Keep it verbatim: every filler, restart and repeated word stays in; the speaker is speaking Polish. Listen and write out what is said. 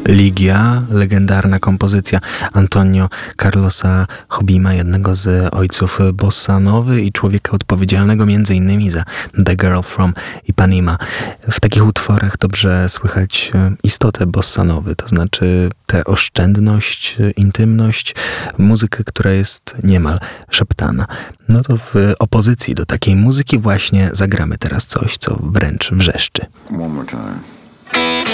Ligia, legendarna kompozycja Antonio Carlosa Jobima, jednego z ojców bossa nowy i człowieka odpowiedzialnego między innymi za The Girl from Ipanema. W takich utworach dobrze słychać istotę bossa nowy, to znaczy tę oszczędność, intymność, muzykę, która jest niemal szeptana. No to w opozycji do takiej muzyki właśnie zagramy teraz coś, co wręcz wrzeszczy. One more time.